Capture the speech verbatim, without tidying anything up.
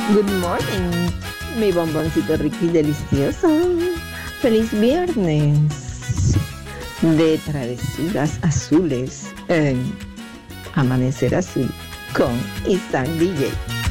Good morning, mi bomboncito rico y delicioso. Feliz viernes de travesuras azules en Amanecer Azul con Isaac D J.